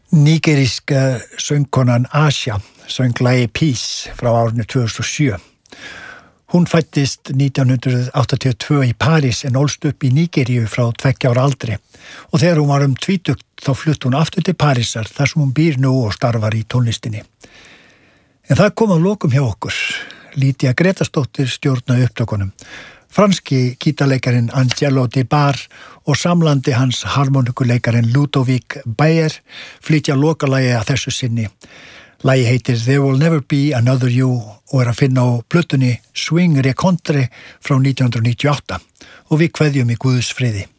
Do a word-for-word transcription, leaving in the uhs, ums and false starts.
Nígeríska söngkonan Asia söng lagið Peace frá árinu tvö þúsund og sjö. Hún fæddist nítján hundrað áttatíu og tvö í París en ólst upp í Nígeríu frá tveggja ára aldri og þegar hún var um tvítugt þá flutti hún aftur til Parísar þar sem hún býr nú og starfar í tónlistinni. En það kom að lokum hjá okkur. Lídia Gretastóttir stjórna upptökunum. Franski gítarleikarin Angelo Di Bar og samlandi hans harmonikuleikarin Ludovic Bayer flytja lokalagi að þessu sinni. Lagi heitir There Will Never Be Another You og er að finna á plötunni Swing Rencontre frá nítján hundruð níutíu og átta og við kveðjum í Guðs friði.